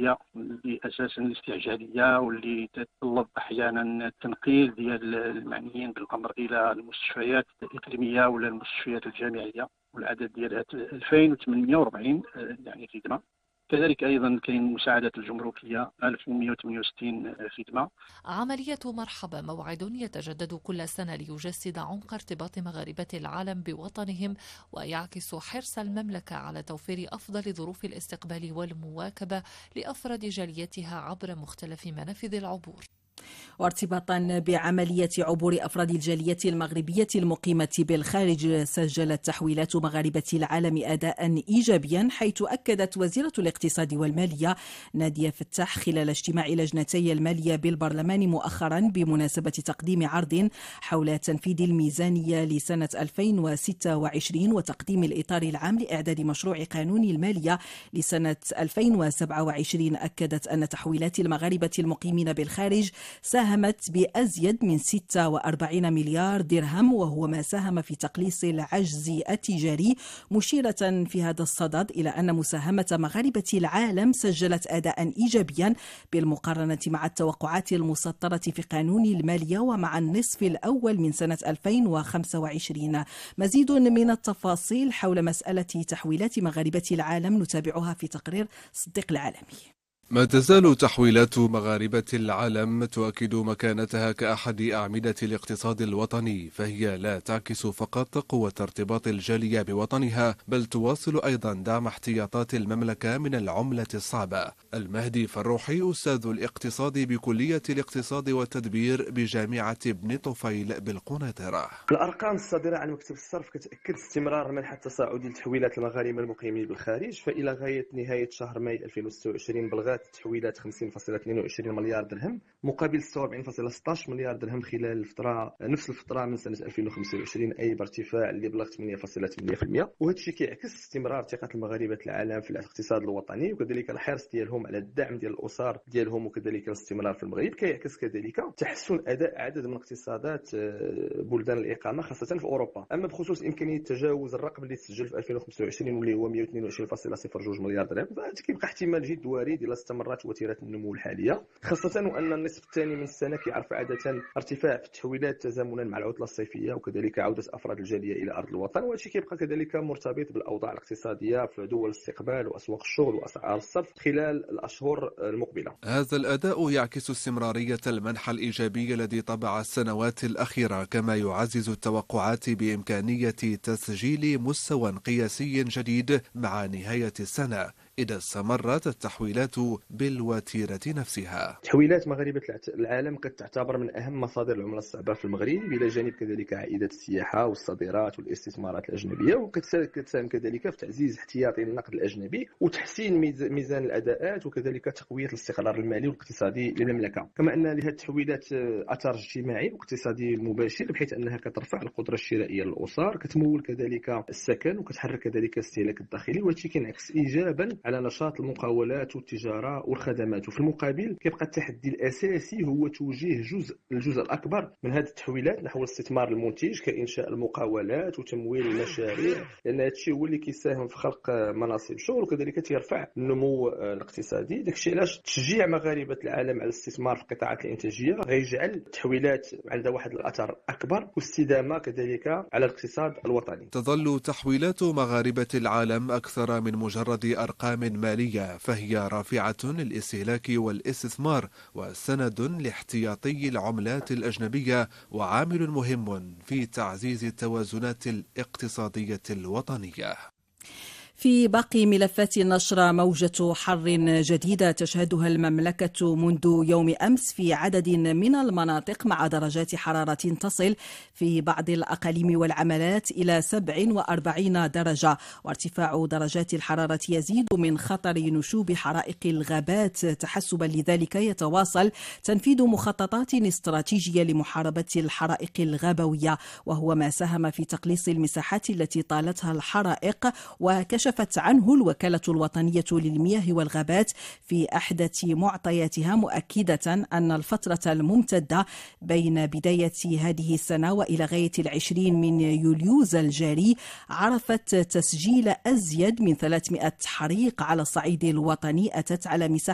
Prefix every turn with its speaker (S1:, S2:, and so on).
S1: الجماعية اللي أساسا الاستعجالية واللي تتطلب أحيانا التنقيل ديال المعنيين بالأمر إلى المستشفيات الإقليمية ولا المستشفيات الجامعية، والعدد ديالها 2840 يعني خدمة. كذلك أيضا كاين مساعدة الجمركية 1168 خدمة.
S2: عملية مرحبا موعد يتجدد كل سنة ليجسد عمق ارتباط مغاربة العالم بوطنهم، ويعكس حرص المملكة على توفير أفضل ظروف الاستقبال والمواكبة لأفراد جاليتها عبر مختلف منافذ العبور.
S3: وارتباطا بعملية عبور أفراد الجالية المغربية المقيمة بالخارج، سجلت تحويلات مغاربة العالم أداء إيجابيا، حيث أكدت وزيرة الاقتصاد والمالية نادية فتاح خلال اجتماع لجنتي المالية بالبرلمان مؤخرا بمناسبة تقديم عرض حول تنفيذ الميزانية لسنة 2026 وتقديم الإطار العام لإعداد مشروع قانون المالية لسنة 2027. أكدت أن تحويلات المغاربة المقيمين بالخارج ساهمت بأزيد من 46 مليار درهم، وهو ما ساهم في تقليص العجز التجاري، مشيرة في هذا الصدد إلى أن مساهمة مغاربة العالم سجلت أداء إيجابيا بالمقارنة مع التوقعات المسطرة في قانون المالية ومع النصف الأول من سنة 2025. مزيد من التفاصيل حول مسألة تحويلات مغاربة العالم نتابعها في تقرير صديق العالمي.
S4: ما تزال تحويلات مغاربة العالم تؤكد مكانتها كأحد أعمدة الاقتصاد الوطني، فهي لا تعكس فقط قوة ارتباط الجالية بوطنها، بل تواصل أيضا دعم احتياطات المملكة من العملة الصعبة. المهدي فروحي أستاذ الاقتصاد بكلية الاقتصاد والتدبير بجامعة ابن طفيل بالقنيطرة.
S5: الأرقام الصادرة عن مكتب الصرف كتأكد استمرار المنح التصاعدي لتحويلات المغاربة المقيمين بالخارج، فإلى غاية نهاية شهر ماي 2026 بلغت تحويلات 50.22 مليار درهم مقابل 46.16 مليار درهم خلال نفس الفترة من سنة 2025، أي بارتفاع اللي بلغ 8.8%. وهذا الشيء كيعكس استمرار ثقة المغاربة العالم في الاقتصاد الوطني، وكذلك الحرص ديالهم على الدعم ديال الأسر ديالهم، وكذلك الاستمرار في المغرب. كيعكس كذلك تحسن أداء عدد من اقتصادات بلدان الإقامة خاصة في أوروبا. أما بخصوص إمكانية تجاوز الرقم اللي تسجل في 2025 واللي هو 122.02 مليار درهم، فهذا كيبقى احتمال جد وارد إلى استمرت وتيرة النمو الحالية، خاصة وأن النصف الثاني من السنة كيعرف عادة ارتفاع في التحويلات تزامنا مع العطلة الصيفية، وكذلك عودة أفراد الجالية إلى أرض الوطن. وهذا الشيء كيبقى كذلك مرتبط بالأوضاع الاقتصادية في دول الاستقبال وأسواق الشغل وأسعار الصرف خلال الأشهر المقبلة.
S4: هذا الأداء يعكس استمرارية المنح الإيجابي الذي طبع السنوات الأخيرة، كما يعزز التوقعات بإمكانية تسجيل مستوى قياسي جديد مع نهاية السنة إذا استمرت التحويلات بالوتيرة نفسها.
S5: تحويلات مغاربة العالم قد تعتبر من أهم مصادر العملة الصعبة في المغرب، إلى جانب كذلك عائدات السياحة والصادرات والاستثمارات الأجنبية، وقد تساهم كذلك في تعزيز احتياطي النقد الأجنبي وتحسين ميزان الأداءات، وكذلك تقوية الاستقرار المالي والاقتصادي للمملكة. كما أن لهذه التحويلات أثر اجتماعي واقتصادي مباشر، بحيث أنها كترفع القدرة الشرائية للأسر، كتمول كذلك السكن، وكتحرك كذلك الاستهلاك الداخلي، وهذا الشيء كينعكس إيجابا على نشاط المقاولات والتجارة والخدمات. وفي المقابل كيبقى التحدي الأساسي هو توجيه الجزء الأكبر من هذه التحويلات نحو الاستثمار المنتج كإنشاء المقاولات وتمويل المشاريع، لأن هذا الشيء هو اللي كيساهم في خلق مناصب شغل، وكذلك تيرفع النمو الاقتصادي. داك الشيء علاش تشجيع مغاربة العالم على الاستثمار في القطاعات الإنتاجية غيجعل التحويلات عندها واحد الأثر أكبر واستدامة كذلك على الاقتصاد الوطني.
S4: تظل تحويلات مغاربة العالم أكثر من مجرد أرقام مالية، فهي رافعة للاستهلاك والاستثمار وسند لاحتياطي العملات الأجنبية، وعامل مهم في تعزيز التوازنات الاقتصادية الوطنية.
S3: في باقي ملفات النشر، موجة حر جديدة تشهدها المملكة منذ يوم أمس في عدد من المناطق، مع درجات حرارة تصل في بعض الأقاليم والعملات إلى 47 درجة. وارتفاع درجات الحرارة يزيد من خطر نشوب حرائق الغابات. تحسبا لذلك يتواصل تنفيذ مخططات استراتيجية لمحاربة الحرائق الغابوية، وهو ما ساهم في تقليص المساحات التي طالتها الحرائق. وكشفت عنه الوكالة الوطنية للمياه والغابات في أحدث معطياتها، مؤكدة أن الفترة الممتدة بين بداية هذه السنة وإلى غاية 20 من يوليوز الجاري عرفت تسجيل أزيد من 300 حريق على الصعيد الوطني، أتت على مساحة